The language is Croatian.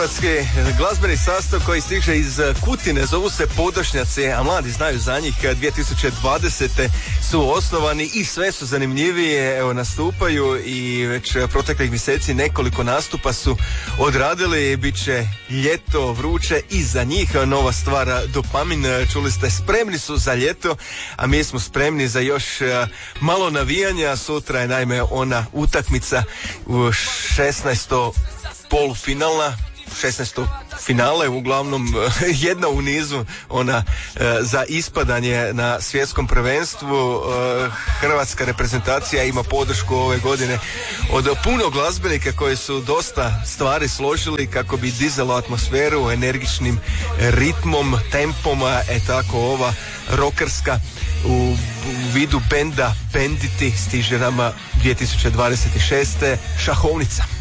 hrvatski glazbeni sastav koji stiže iz Kutine, zovu se Podošnjaci, a mladi znaju za njih. 2020. su osnovani i sve su zanimljivije, evo nastupaju i već proteklih mjeseci nekoliko nastupa su odradili, bit će ljeto vruće i za njih. Nova stvar Dopamin, čuli ste, spremni su za ljeto, a mi smo spremni za još malo navijanja. Sutra je naime ona utakmica u 16. polufinalna, 16. finale, uglavnom jedna u nizu, ona za ispadanje na svjetskom prvenstvu. Hrvatska reprezentacija ima podršku ove godine od puno glazbenika koji su dosta stvari složili kako bi dizalo atmosferu energičnim ritmom, tempom, tako ova rokerska u vidu benda Benditi stiže nama 2026. Šahovnica.